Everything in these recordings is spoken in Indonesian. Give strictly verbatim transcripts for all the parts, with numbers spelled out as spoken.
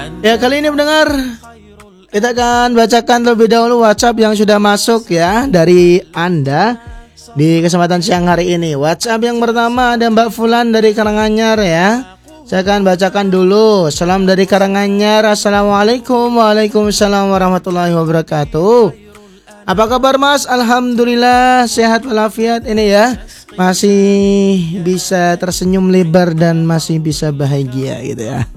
Ya, kali ini mendengar, kita akan bacakan terlebih dahulu WhatsApp yang sudah masuk ya dari Anda di kesempatan siang hari ini. WhatsApp yang pertama ada Mbak Fulan dari Karanganyar ya. Saya akan bacakan dulu. Salam dari Karanganyar. Assalamualaikum. Waalaikumsalam warahmatullahi wabarakatuh. Apa kabar Mas? Alhamdulillah sehat walafiat ini ya. Masih bisa tersenyum lebar dan masih bisa bahagia gitu ya.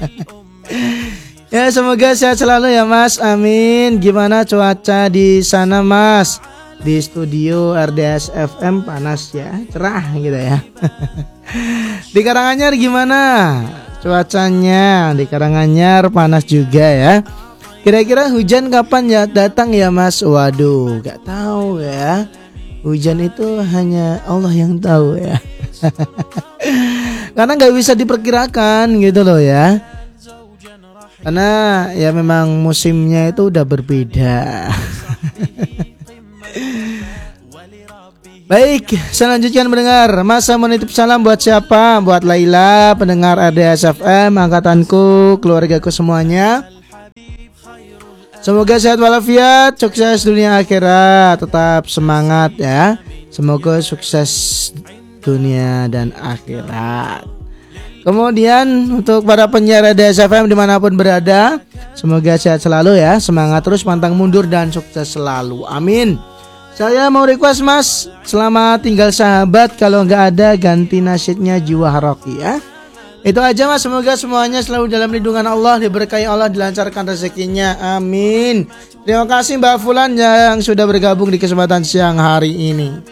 Ya, semoga sehat selalu ya Mas. Amin. Gimana cuaca di sana Mas? Di studio R D S F M panas ya, cerah gitu ya. Di Karanganyar gimana cuacanya? Di Karanganyar panas juga ya. Kira-kira hujan kapan ya datang ya Mas? Waduh, gak tahu ya. Hujan itu hanya Allah yang tahu ya. Karena gak bisa diperkirakan gitu loh ya. Karena ya memang musimnya itu udah berbeda. Baik, saya lanjutkan mendengar. Mas, saya menitip salam buat siapa? Buat Laila, pendengar R D S F M, angkatanku, keluargaku semuanya. Semoga sehat walafiat, sukses dunia akhirat, tetap semangat ya. Semoga sukses dunia dan akhirat. Kemudian untuk para penyiar R D S F M dimanapun berada, semoga sehat selalu ya. Semangat terus, pantang mundur dan sukses selalu. Amin. Saya mau request Mas, selamat tinggal sahabat. Kalau nggak ada ganti nasyidnya Jiwa Haroki ya. Itu aja Mas, semoga semuanya selalu dalam lindungan Allah, diberkahi Allah, dilancarkan rezekinya. Amin. Terima kasih Mbak Fulan yang sudah bergabung di kesempatan siang hari ini.